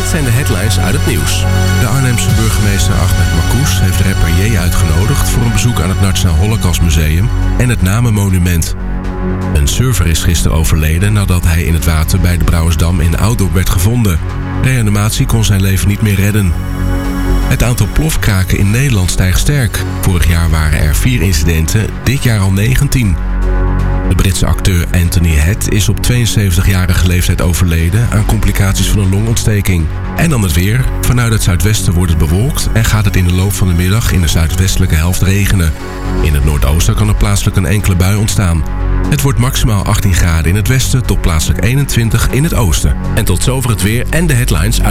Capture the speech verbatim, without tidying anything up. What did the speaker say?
zijn de headlines uit het nieuws. De Arnhemse burgemeester Ahmed Marcouch heeft rapper J uitgenodigd voor een bezoek aan het Nationaal Holocaustmuseum en het Namenmonument. Een surfer is gisteren overleden nadat hij in het water bij de Brouwersdam in Oudorp werd gevonden. Reanimatie kon zijn leven niet meer redden. Het aantal plofkraken in Nederland stijgt sterk. Vorig jaar waren er vier incidenten, dit jaar al negentien. De Britse acteur Anthony Head is op tweeënzeventigjarige leeftijd overleden aan complicaties van een longontsteking. En dan het weer. Vanuit het zuidwesten wordt het bewolkt en gaat het in de loop van de middag in de zuidwestelijke helft regenen. In het noordoosten kan er plaatselijk een enkele bui ontstaan. Het wordt maximaal achttien graden in het westen tot plaatselijk eenentwintig in het oosten. En tot zover het weer en de headlines uit